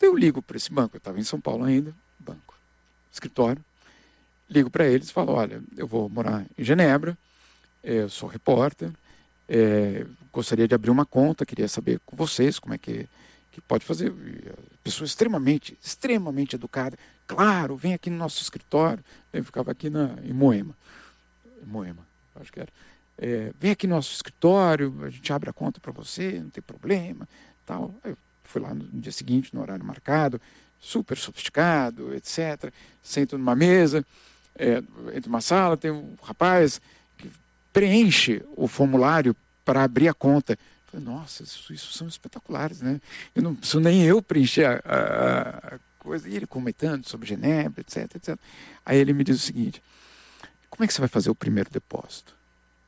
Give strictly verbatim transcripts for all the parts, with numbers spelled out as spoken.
eu ligo para esse banco, eu estava em São Paulo ainda, banco, escritório, ligo para eles e falo, olha, eu vou morar em Genebra, eu sou repórter, é, gostaria de abrir uma conta, queria saber com vocês como é que, que pode fazer. Pessoa extremamente, extremamente educada, claro, vem aqui no nosso escritório, eu ficava aqui na, em Moema, Moema, acho que era. É, vem aqui no nosso escritório, a gente abre a conta para você, não tem problema, tal. Eu fui lá no dia seguinte, no horário marcado, super sofisticado, etcétera. Sento numa mesa, é, entre uma sala, tem um rapaz que preenche o formulário para abrir a conta. Eu falei, nossa, isso, isso são espetaculares, né? Eu não preciso nem eu preencher a, a, a coisa. E ele comentando sobre Genebra, etc, etcétera. Aí ele me diz o seguinte, como é que você vai fazer o primeiro depósito?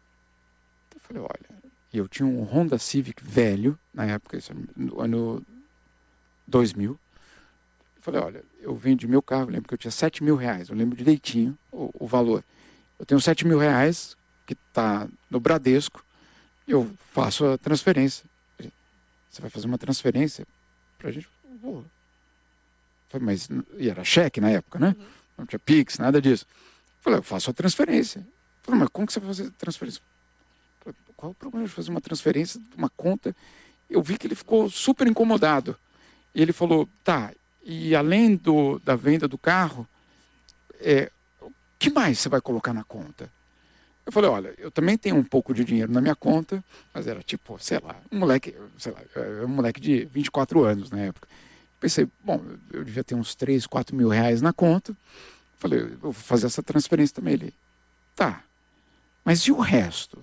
Eu falei, olha, eu tinha um Honda Civic velho, na época, isso, no ano dois mil. Eu falei, olha, eu vendi meu carro, eu lembro que eu tinha sete mil reais, eu lembro direitinho o, o valor. Eu tenho sete mil reais, que está no Bradesco, eu faço a transferência. Você vai fazer uma transferência para a gente? Eu vou. Eu falei, mas, e era cheque na época, né? Uhum. Não tinha Pix, nada disso. Eu falei, eu faço a transferência. Eu falei, mas como que você vai fazer a transferência? Eu falei, qual é o problema de fazer uma transferência de uma conta? Eu vi que ele ficou super incomodado. E ele falou, tá, e além do, da venda do carro, é, o que mais você vai colocar na conta? Eu falei, olha, eu também tenho um pouco de dinheiro na minha conta, mas era tipo, sei lá, um moleque, sei lá, um moleque de vinte e quatro anos na época. Pensei, bom, eu devia ter uns três, quatro mil reais na conta. Falei, eu vou fazer essa transferência também. Ele, tá, mas e o resto?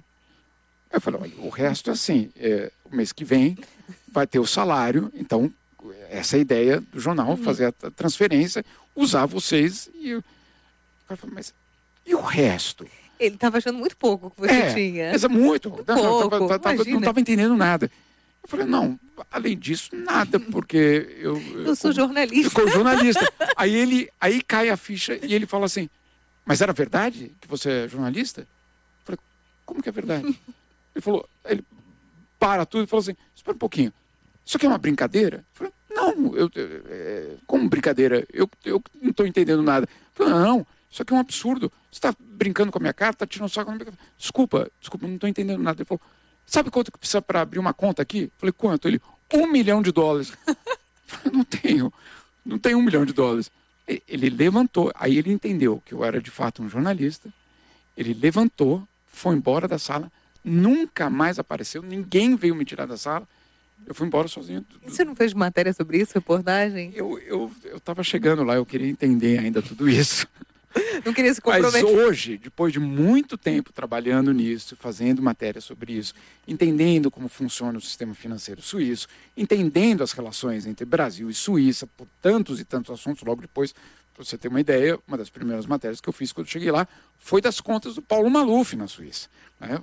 Eu falei, olha, o resto é assim, é, o mês que vem vai ter o salário, então essa é a ideia do jornal, fazer a transferência, usar vocês e eu, eu falei, mas e o resto? Ele estava achando muito pouco que você é, tinha. Mas é muito. muito não, pouco, tava, tava, não estava entendendo nada. Eu falei, não, além disso, nada, porque eu... Eu, eu sou como, jornalista. Eu sou jornalista. aí, ele, aí cai a ficha e ele fala assim, mas era verdade que você é jornalista? Eu falei, como que é verdade? Ele falou, ele para tudo e falou assim, espera um pouquinho, isso aqui é uma brincadeira? Eu falei, não, eu, eu, é, como brincadeira? Eu, eu não estou entendendo nada. Eu falei, não, isso aqui é um absurdo. Você está brincando com a minha cara, está tirando sarro com a minha cara. Desculpa, desculpa, não estou entendendo nada. Ele falou, sabe quanto que precisa para abrir uma conta aqui? Eu falei, quanto? Ele, um milhão de dólares. Eu falei, não tenho, não tenho um milhão de dólares. Ele levantou, aí ele entendeu que eu era de fato um jornalista. Ele levantou, foi embora da sala, nunca mais apareceu, ninguém veio me tirar da sala. Eu fui embora sozinho. E você não fez matéria sobre isso, reportagem? Eu eu eu estava chegando lá, eu queria entender ainda tudo isso. Não queria se comprometer. Mas hoje, depois de muito tempo trabalhando nisso, fazendo matéria sobre isso, entendendo como funciona o sistema financeiro suíço, entendendo as relações entre Brasil e Suíça, por tantos e tantos assuntos, logo depois, para você ter uma ideia, uma das primeiras matérias que eu fiz quando eu cheguei lá foi das contas do Paulo Maluf na Suíça. Né?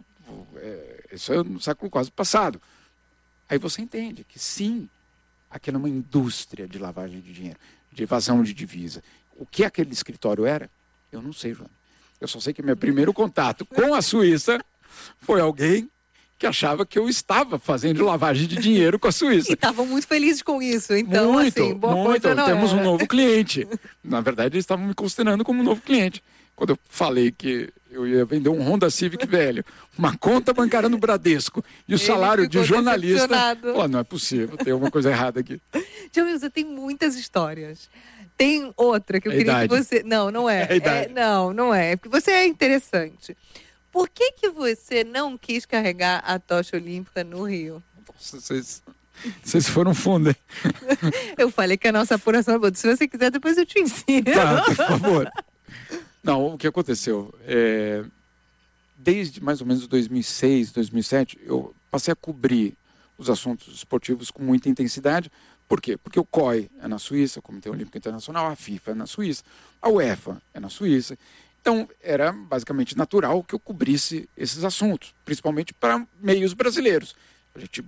Isso é no século quase passado. Aí você entende que sim, aquilo é uma indústria de lavagem de dinheiro, de evasão de divisa. O que aquele escritório era, eu não sei, Joana. Eu só sei que meu primeiro contato com a Suíça foi alguém que achava que eu estava fazendo lavagem de dinheiro com a Suíça. E estavam muito felizes com isso, então, muito, assim, boa muito. coisa não Temos era. um novo cliente. Na verdade, eles estavam me considerando como um novo cliente. Quando eu falei que eu ia vender um Honda Civic velho, uma conta bancária no Bradesco e o Ele salário de jornalista, falou, não é possível, tem alguma coisa errada aqui. Jamilza, tem muitas histórias. Tem outra que eu é queria idade. que você... Não, não é. É idade. é. Não, não é. É porque você é interessante. Por que que você não quis carregar a tocha olímpica no Rio? Nossa, vocês, vocês foram fundo, hein? Eu falei que a nossa apuração é boa. Se você quiser, depois eu te ensino. Tá, por favor. Não, o que aconteceu? É, desde mais ou menos dois mil e seis, dois mil e sete, eu passei a cobrir os assuntos esportivos com muita intensidade. Por quê? Porque o C O I é na Suíça, o Comitê Olímpico Internacional, a FIFA é na Suíça, a UEFA é na Suíça. Então, era basicamente natural que eu cobrisse esses assuntos, principalmente para meios brasileiros. A gente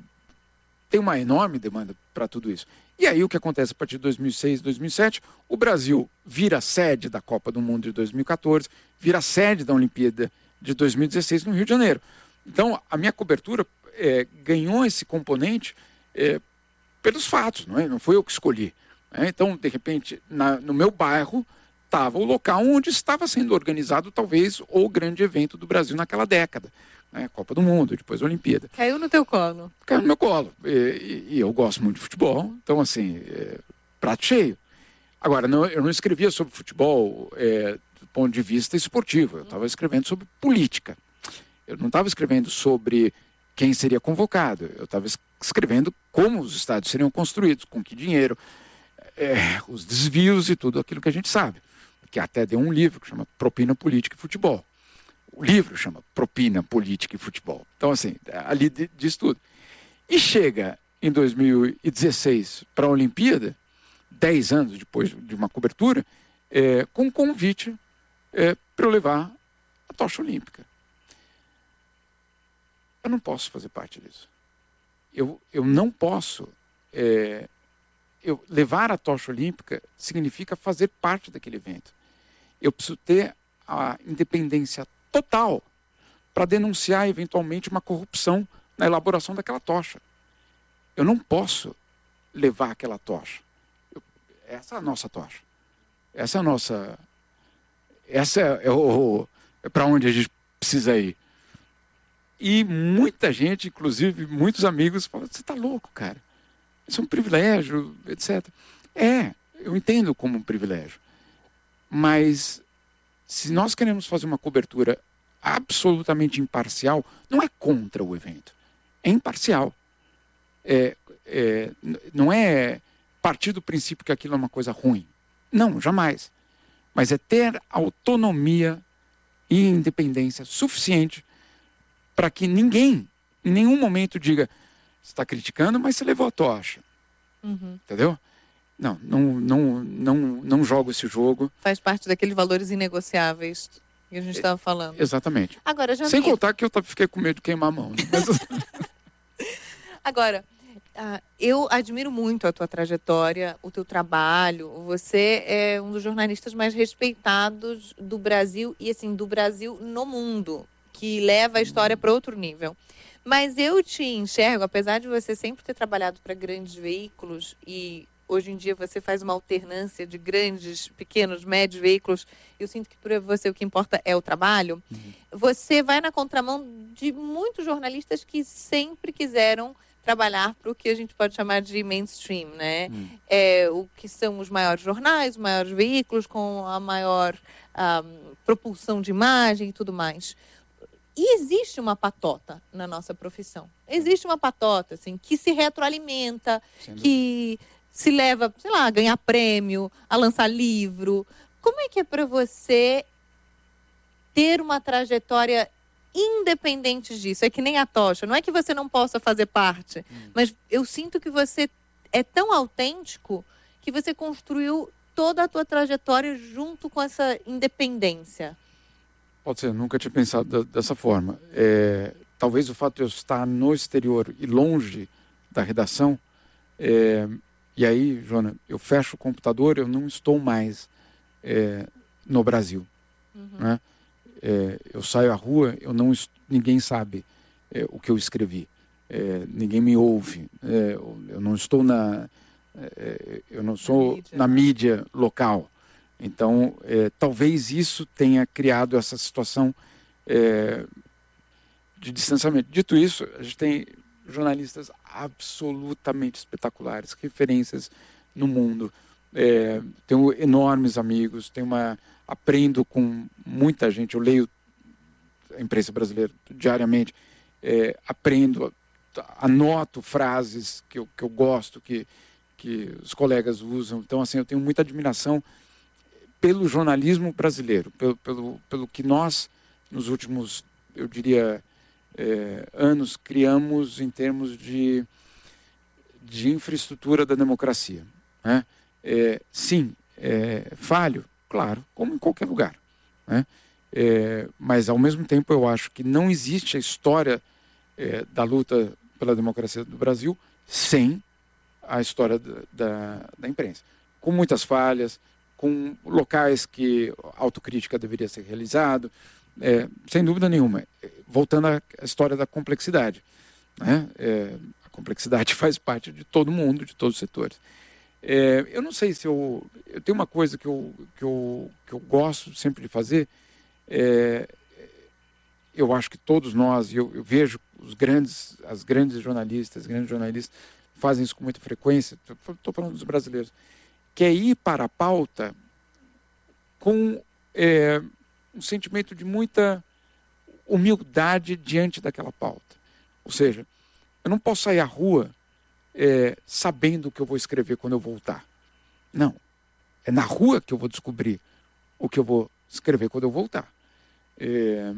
tem uma enorme demanda para tudo isso. E aí o que acontece a partir de dois mil e seis, dois mil e sete, o Brasil vira sede da Copa do Mundo de dois mil e quatorze, vira sede da Olimpíada de dois mil e dezesseis no Rio de Janeiro. Então, a minha cobertura é, ganhou esse componente é, pelos fatos, não é? Não foi eu que escolhi. Né? Então, de repente, na, no meu bairro, estava o local onde estava sendo organizado talvez o grande evento do Brasil naquela década. Né? Copa do Mundo, depois a Olimpíada. Caiu no teu colo. Caiu no meu colo. E, e, e eu gosto muito de futebol, então assim, é, prato cheio. Agora, não, eu não escrevia sobre futebol é, do ponto de vista esportivo, eu estava escrevendo sobre política. Eu não estava escrevendo sobre quem seria convocado, eu estava escrevendo como os estádios seriam construídos, com que dinheiro, é, os desvios e tudo aquilo que a gente sabe. Que até deu um livro que chama Propina, Política e Futebol. O livro chama Propina, Política e Futebol. Então, assim, ali diz tudo. E chega em dois mil e dezesseis para a Olimpíada, dez anos depois de uma cobertura, é, com um convite é, para eu levar a tocha olímpica. Eu não posso fazer parte disso. Eu, eu não posso... É, eu, levar a tocha olímpica significa fazer parte daquele evento. Eu preciso ter a independência total para denunciar eventualmente uma corrupção na elaboração daquela tocha. Eu não posso levar aquela tocha. Eu, essa é a nossa tocha. Essa é a nossa... Essa é, é, o, é para onde a gente precisa ir. E muita gente, inclusive muitos amigos, falam, você está louco, cara. Isso é um privilégio, etcétera. É, eu entendo como um privilégio. Mas se nós queremos fazer uma cobertura absolutamente imparcial, não é contra o evento, é imparcial. É, é, não é partir do princípio que aquilo é uma coisa ruim. Não, jamais. Mas é ter autonomia e independência suficiente para que ninguém, em nenhum momento, diga, você está criticando, mas você levou a tocha. Uhum. Entendeu? Não, não, não, não, não jogo esse jogo. Faz parte daqueles valores inegociáveis que a gente estava falando. Exatamente. Agora, Jamir... Sem contar que eu fiquei com medo de queimar a mão. Né? Mas... Agora, uh, eu admiro muito a tua trajetória, o teu trabalho. Você é um dos jornalistas mais respeitados do Brasil e, assim, do Brasil no mundo, que leva a história para outro nível. Mas eu te enxergo, apesar de você sempre ter trabalhado para grandes veículos e hoje em dia você faz uma alternância de grandes, pequenos, médios veículos, eu sinto que para você o que importa é o trabalho, uhum. Você vai na contramão de muitos jornalistas que sempre quiseram trabalhar para o que a gente pode chamar de mainstream, né? Uhum. É, o que são os maiores jornais, os maiores veículos com a maior um, propulsão de imagem e tudo mais. E existe uma patota na nossa profissão. Existe uma patota, assim, que se retroalimenta, Sim. que se leva, sei lá, a ganhar prêmio, a lançar livro. Como é que é para você ter uma trajetória independente disso? É que nem a tocha. Não é que você não possa fazer parte, hum. mas eu sinto que você é tão autêntico que você construiu toda a tua trajetória junto com essa independência. Pode ser, nunca tinha pensado dessa forma. É, talvez o fato de eu estar no exterior e longe da redação, é, e aí, Joana, eu fecho o computador, eu não estou mais é, no Brasil. Uhum. Né? É, eu saio à rua, eu não, ninguém sabe é, o que eu escrevi. É, ninguém me ouve. É, eu não estou na, é, eu não sou na mídia, na mídia local. Então, é, talvez isso tenha criado essa situação é, de distanciamento. Dito isso, a gente tem jornalistas absolutamente espetaculares, referências no mundo. É, tenho enormes amigos, tenho uma, aprendo com muita gente, eu leio a imprensa brasileira diariamente, é, aprendo, anoto frases que eu, que eu gosto, que, que os colegas usam. Então, assim, eu tenho muita admiração pelo jornalismo brasileiro, pelo, pelo, pelo que nós, nos últimos, eu diria, é, anos, criamos em termos de, de infraestrutura da democracia. Né? É, sim, é, falho, claro, como em qualquer lugar. Né? É, mas, ao mesmo tempo, eu acho que não existe a história é, da luta pela democracia do Brasil sem a história da, da, da imprensa. Com muitas falhas, com locais que a autocrítica deveria ser realizada, é, sem dúvida nenhuma. Voltando à história da complexidade. Né? É, a complexidade faz parte de todo mundo, de todos os setores. É, eu não sei se eu... Eu tenho uma coisa que eu, que eu, que eu gosto sempre de fazer. É, eu acho que todos nós, eu, eu vejo os grandes, as grandes jornalistas, grandes jornalistas fazem isso com muita frequência. Estou falando dos brasileiros. Que é ir para a pauta com é, um sentimento de muita humildade diante daquela pauta. Ou seja, eu não posso sair à rua é, sabendo o que eu vou escrever quando eu voltar. Não. É na rua que eu vou descobrir o que eu vou escrever quando eu voltar. É...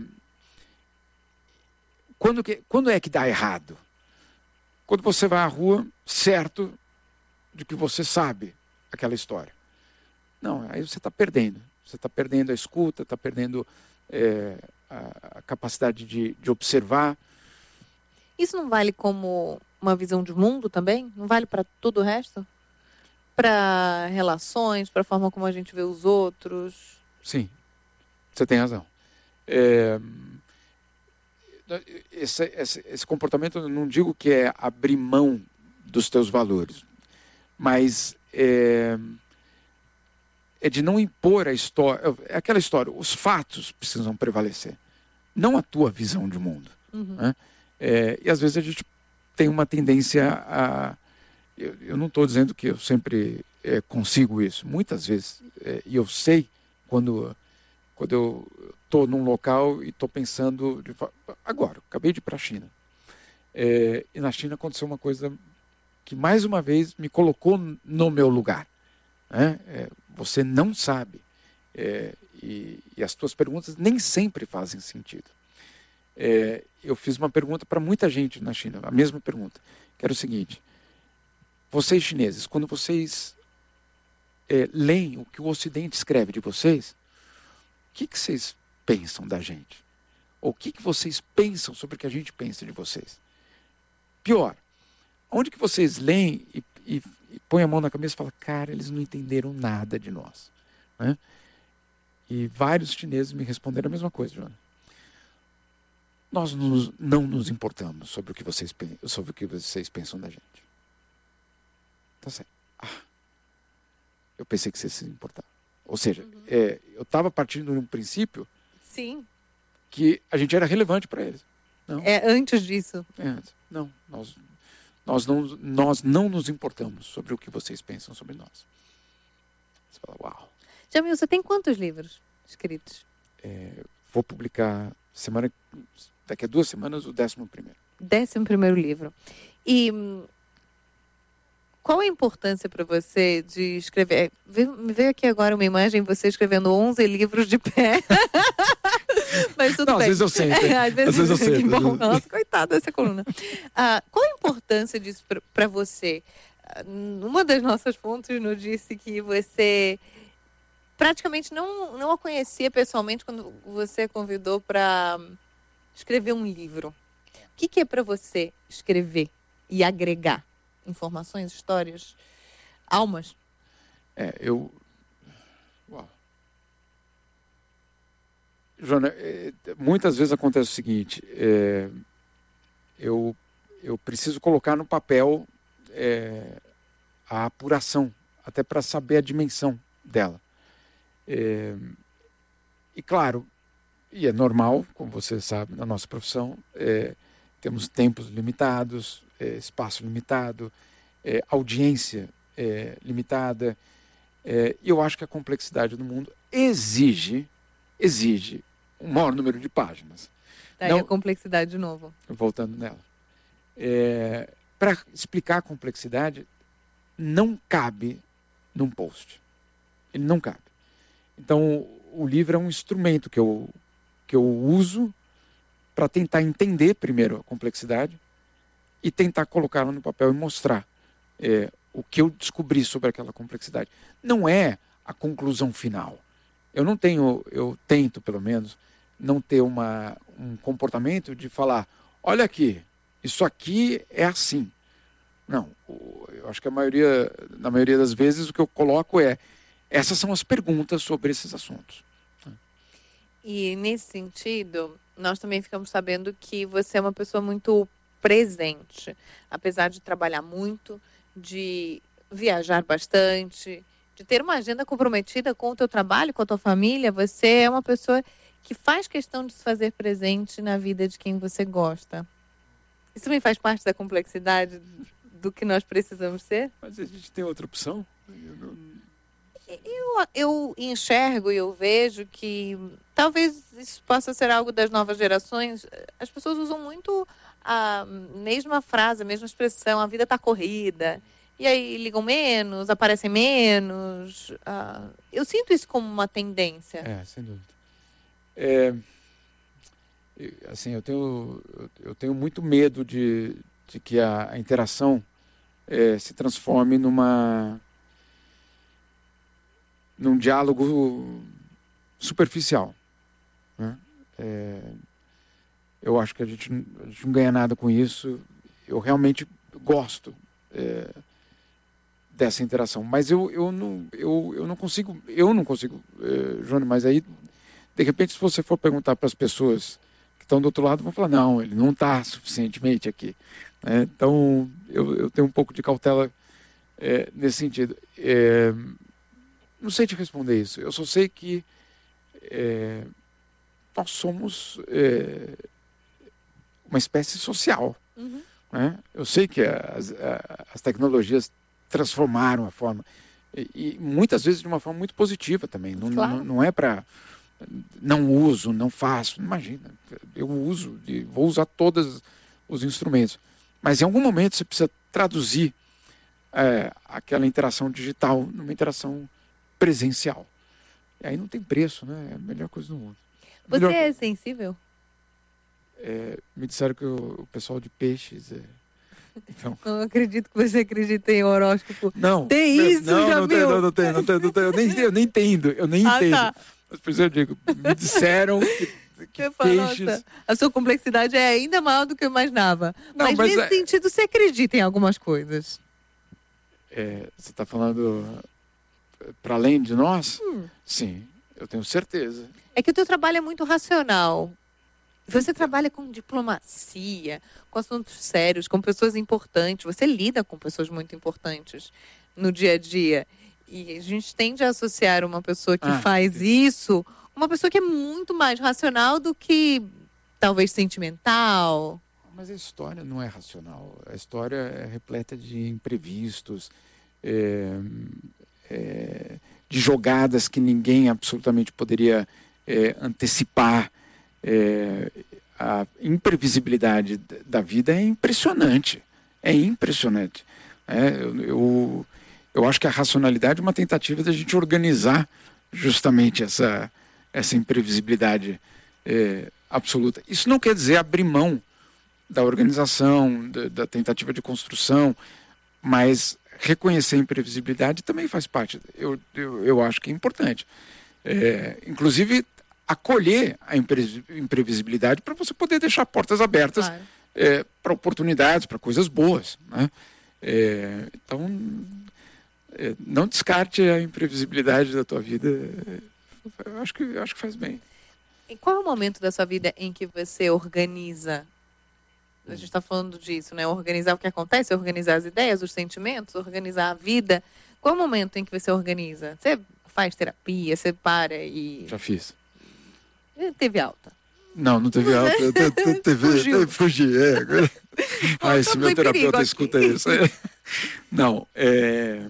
Quando, que, quando é que dá errado? Quando você vai à rua certo de que você sabe aquela história. Não, aí você está perdendo. Você está perdendo a escuta, está perdendo é, a, a capacidade de, de observar. Isso não vale como uma visão de mundo também? Não vale para todo o resto? Para relações, para a forma como a gente vê os outros? Sim, você tem razão. É, esse, esse, esse comportamento, eu não digo que é abrir mão dos teus valores, mas é, é de não impor a história. É aquela história, os fatos precisam prevalecer, não a tua visão de mundo. Uhum. Né? É, e às vezes a gente tem uma tendência a... Eu, eu não estou dizendo que eu sempre é, consigo isso. Muitas vezes, é, e eu sei quando, quando eu estou num local e estou pensando... De, agora, eu acabei de ir para a China. É, e na China aconteceu uma coisa que, mais uma vez, me colocou no meu lugar. Né? É, você não sabe. É, e, e as tuas perguntas nem sempre fazem sentido. É, eu fiz uma pergunta para muita gente na China, a mesma pergunta, que era o seguinte: vocês chineses, quando vocês é, leem o que o Ocidente escreve de vocês, o que, que vocês pensam da gente? Ou o que, que vocês pensam sobre o que a gente pensa de vocês? Pior, onde que vocês leem e, e, e põem a mão na cabeça e falam, cara, eles não entenderam nada de nós. Né? E vários chineses me responderam a mesma coisa, Joana. Nós nos, não nos importamos sobre o que vocês, sobre o que vocês pensam da gente. Tá certo. Ah, eu pensei que vocês se importavam. Ou seja, uhum. é, eu estava partindo de um princípio Sim. que a gente era relevante para eles. Não. É antes disso. É antes. Não, nós, nós, não, nós não nos importamos sobre o que vocês pensam sobre nós. Você fala, uau. Jamil, você tem quantos livros escritos? É, vou publicar semana, daqui a duas semanas o décimo primeiro. Décimo primeiro livro. E qual a importância para você de escrever? Me veio aqui agora uma imagem, você escrevendo onze livros de pé. Mas tudo não, bem. Às vezes eu sento. É, às vezes, às vezes eu sento. Bom, nossa, coitada dessa coluna. Ah, qual a importância disso para você? Uma das nossas fontes nos disse que você praticamente não, não a conhecia pessoalmente quando você a convidou para escrever um livro. O que, que é para você escrever e agregar? Informações, histórias, almas? É, eu... Uau. Joana, é, muitas vezes acontece o seguinte, é, eu, eu preciso colocar no papel é, a apuração, até para saber a dimensão dela. É, e claro, e é normal, como você sabe, na nossa profissão, é, temos tempos limitados, é, espaço limitado, é, audiência é, limitada, é, e eu acho que a complexidade do mundo exige, exige um maior número de páginas. Daí Não, a complexidade de novo. Voltando nela. É, para explicar a complexidade, não cabe num post. Ele não cabe. Então, o livro é um instrumento que eu, que eu uso para tentar entender primeiro a complexidade e tentar colocá-la no papel e mostrar é, o que eu descobri sobre aquela complexidade. Não é a conclusão final. Eu não tenho, eu tento pelo menos, não ter uma, um comportamento de falar, olha aqui, isso aqui é assim. Não, eu acho que a maioria, na maioria das vezes o que eu coloco é, essas são as perguntas sobre esses assuntos. E nesse sentido, nós também ficamos sabendo que você é uma pessoa muito presente, apesar de trabalhar muito, de viajar bastante, de ter uma agenda comprometida com o teu trabalho, com a tua família. Você é uma pessoa que faz questão de se fazer presente na vida de quem você gosta. Isso também faz parte da complexidade do que nós precisamos ser? Mas a gente tem outra opção? Eu, não... eu, eu enxergo e eu vejo que talvez isso possa ser algo das novas gerações. As pessoas usam muito a mesma frase, a mesma expressão: a vida está corrida. E aí ligam menos, aparecem menos. Uh, eu sinto isso como uma tendência. É, sem dúvida. É, assim, eu tenho, eu tenho muito medo de, de que a, a interação é, se transforme numa, num diálogo superficial, né? É, eu acho que a gente, a gente não ganha nada com isso. Eu realmente gosto é, dessa interação, mas eu, eu, não, eu, eu não consigo, eu não consigo, é, Jônio, mas aí, de repente, se você for perguntar para as pessoas que estão do outro lado, vão falar: não, ele não está suficientemente aqui. É, então, eu, eu tenho um pouco de cautela é, nesse sentido. É, não sei te responder isso. Eu só sei que é, nós somos é, uma espécie social. Uhum. Né? Eu sei que as, as tecnologias transformaram a forma, e, e muitas vezes de uma forma muito positiva também. Não, claro. não, não é para... Não uso, não faço. Imagina, eu uso, vou usar todos os instrumentos. Mas em algum momento você precisa traduzir é, aquela interação digital numa interação presencial. E aí não tem preço, né? É a melhor coisa do mundo. Você melhor... é sensível? É, me disseram que o, o pessoal de peixes... É... Então... Não acredito que você acredita em horóscopo. Não. Tem isso, não, já não viu? Tem, não, não tem, não tem, não tem. Eu nem, eu nem entendo, eu nem ah, entendo. Tá. Mas por isso eu digo, me disseram que, que eu falo, peixes... Nossa, a sua complexidade é ainda maior do que eu imaginava. Não, mas, mas nesse é... sentido, você acredita em algumas coisas? É, você está falando para além de nós? Hum. Sim, eu tenho certeza. É que o teu trabalho é muito racional. Você trabalha com diplomacia, com assuntos sérios, com pessoas importantes. Você lida com pessoas muito importantes no dia a dia. E a gente tende a associar uma pessoa que ah, faz entendi. isso, uma pessoa que é muito mais racional do que talvez sentimental. Mas a história não é racional. A história é repleta de imprevistos, é, é, de jogadas que ninguém absolutamente poderia é, antecipar. É, a imprevisibilidade da vida é impressionante. É impressionante. É, eu, eu, eu acho que a racionalidade é uma tentativa da gente organizar justamente essa, essa imprevisibilidade é, absoluta. Isso não quer dizer abrir mão da organização, da, da tentativa de construção, mas reconhecer a imprevisibilidade também faz parte. Eu, eu, eu acho que é importante. É, inclusive, acolher a imprevisibilidade para você poder deixar portas abertas claro. é, para oportunidades, para coisas boas. Né? É, então, é, não descarte a imprevisibilidade da tua vida. Eu acho que, eu acho que faz bem. E qual é o momento da sua vida em que você organiza? A gente está falando disso, né? Organizar o que acontece, organizar as ideias, os sentimentos, organizar a vida. Qual é o momento em que você organiza? Você faz terapia, você para e... Já fiz. Teve alta? Não, não teve alta. Eu te, te, teve, Fugiu. Fugi, é. Ah, se meu terapeuta escuta isso. É. Não, é...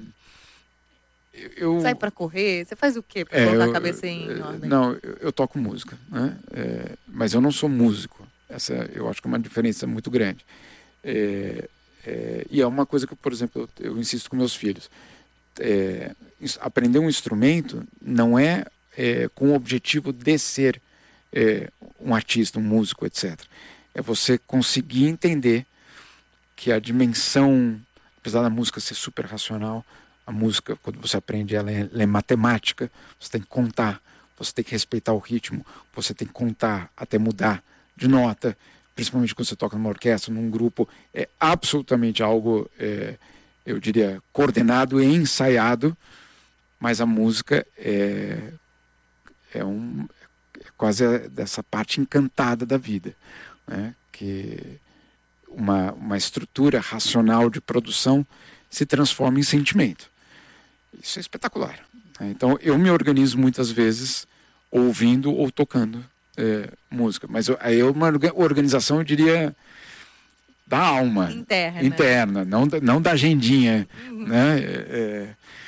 Eu... Sai para correr? Você faz o quê para é, colocar eu, a cabeça em ordem? Não, eu, eu toco música, né? É, mas eu não sou músico. Essa eu acho que é uma diferença muito grande. É, é, e é uma coisa que, por exemplo, eu, eu insisto com meus filhos. É, aprender um instrumento não é, é com o objetivo de ser é, um artista, um músico, etcétera. É você conseguir entender que a dimensão, apesar da música ser super racional, a música, quando você aprende, ela é, ela é matemática, você tem que contar, você tem que respeitar o ritmo, você tem que contar até mudar de nota, principalmente quando você toca numa orquestra, num grupo, é absolutamente algo, é, eu diria, coordenado e ensaiado, mas a música é, é, um, é quase dessa parte encantada da vida, né? Que uma, uma estrutura racional de produção se transforma em sentimento. Isso é espetacular. Né? Então, eu me organizo muitas vezes ouvindo ou tocando é, música. Mas aí é uma organização, eu diria, da alma. Interna. Interna, não, não da agendinha. Uhum. Né? É,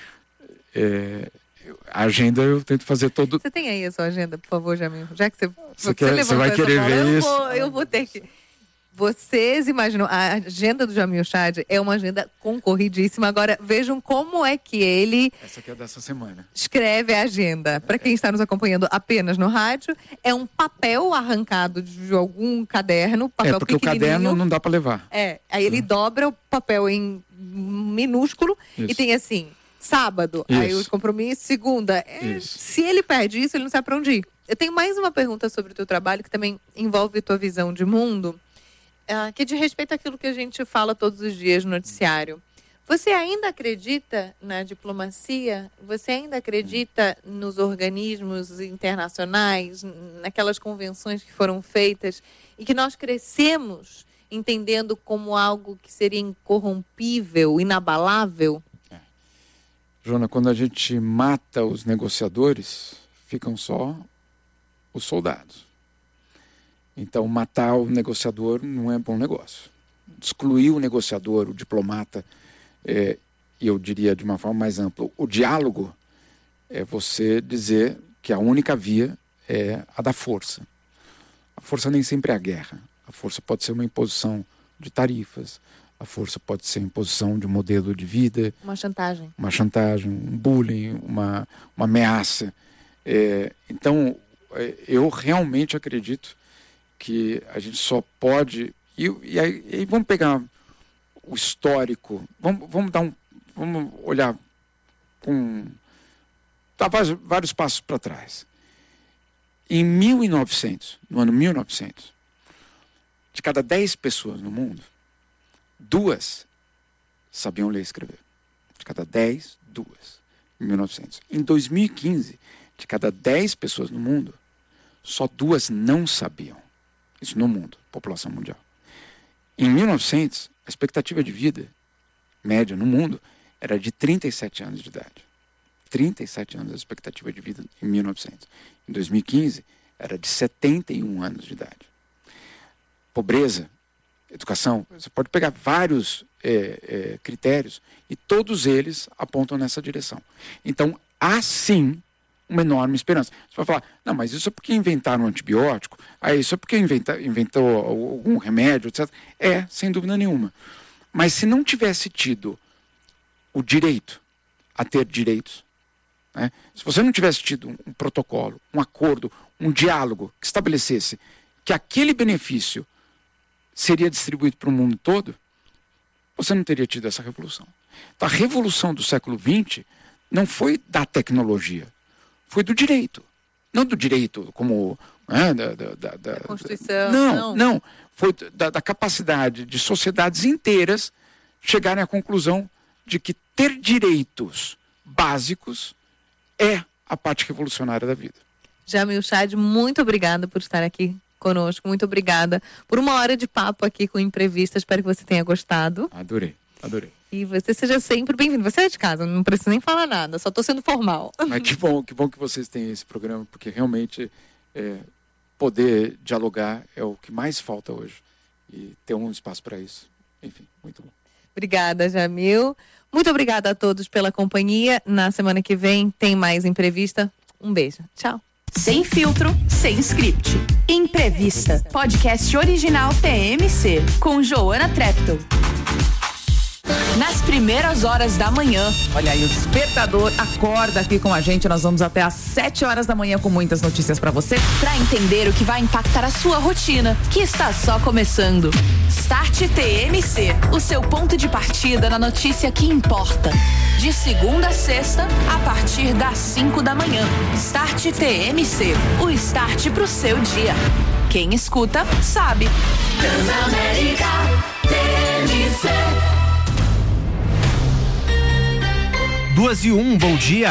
é, a agenda eu tento fazer todo... Você tem aí a sua agenda, por favor, Jamil? Já que você, você, você, quer, você vai querer bola, ver eu isso? Vou, eu vou ter que... Vocês imaginam, a agenda do Jamil Chad é uma agenda concorridíssima. Agora, vejam como é que ele... Essa aqui é dessa semana. Escreve a agenda. Para quem está nos acompanhando apenas no rádio, é um papel arrancado de algum caderno, papel É, porque o caderno não dá para levar. É, aí ele dobra o papel em minúsculo isso. E tem assim, sábado, isso. Aí os compromissos, segunda. É, se ele perde isso, ele não sabe para onde ir. Eu tenho mais uma pergunta sobre o teu trabalho, que também envolve a tua visão de mundo. Uh, que diz respeito àquilo que a gente fala todos os dias no noticiário. Você ainda acredita na diplomacia? Você ainda acredita nos organismos internacionais, naquelas convenções que foram feitas e que nós crescemos entendendo como algo que seria incorrompível, inabalável? É. Joana, quando a gente mata os negociadores, ficam só os soldados. Então, matar o negociador não é bom negócio. Excluir o negociador, o diplomata, é, e eu diria de uma forma mais ampla, o diálogo é você dizer que a única via é a da força. A força nem sempre é a guerra. A força pode ser uma imposição de tarifas, a força pode ser a imposição de um modelo de vida. Uma chantagem. Uma chantagem, um bullying, uma, uma ameaça. É, então, eu realmente acredito que a gente só pode... E, e, aí, e aí vamos pegar o histórico, vamos, vamos dar um... Vamos olhar com... Dar vários, vários passos para trás. Em mil e novecentos, no ano mil e novecentos, de cada dez pessoas no mundo, duas sabiam ler e escrever. De cada dez, duas. Em mil e novecentos. Em dois mil e quinze, de cada dez pessoas no mundo, só duas não sabiam. Isso no mundo, população mundial. Em mil e novecentos, a expectativa de vida média no mundo era de trinta e sete anos de idade. trinta e sete anos a expectativa de vida em mil e novecentos. Em dois mil e quinze, era de setenta e um anos de idade. Pobreza, educação, você pode pegar vários é, é, critérios e todos eles apontam nessa direção. Então, há sim uma enorme esperança. Você vai falar, não, mas isso é porque inventaram um antibiótico, ah, isso é porque inventa, inventou algum remédio, etcétera. É, sem dúvida nenhuma. Mas se não tivesse tido o direito a ter direitos, né? Se você não tivesse tido um, um protocolo, um acordo, um diálogo que estabelecesse que aquele benefício seria distribuído para o mundo todo, você não teria tido essa revolução. Então, a revolução do século vinte não foi da tecnologia, foi do direito. Não do direito como... Né, da, da, da, da Constituição. Não, não. não. Foi da, da capacidade de sociedades inteiras chegarem à conclusão de que ter direitos básicos é a parte revolucionária da vida. Jamil Chad, muito obrigada por estar aqui conosco. Muito obrigada por uma hora de papo aqui com Imprevista. Espero que você tenha gostado. Adorei, adorei. E você seja sempre bem-vindo. Você é de casa, não preciso nem falar nada, só estou sendo formal. Mas que bom, que bom que vocês têm esse programa, porque realmente é, poder dialogar é o que mais falta hoje. E ter um espaço para isso. Enfim, muito bom. Obrigada, Jamil. Muito obrigada a todos pela companhia. Na semana que vem tem mais Imprevista. Um beijo. Tchau. Sem filtro, sem script. Imprevista. Podcast original T M C. Com Joana Treptow. Nas primeiras horas da manhã. Olha aí, o despertador acorda aqui com a gente. Nós vamos até às sete horas da manhã com muitas notícias pra você. Pra entender o que vai impactar a sua rotina, que está só começando. Start T M C, o seu ponto de partida na notícia que importa. De segunda a sexta, a partir das cinco da manhã. Start T M C, o start pro seu dia. Quem escuta, sabe. Transamérica T M C. Duas e um, bom dia.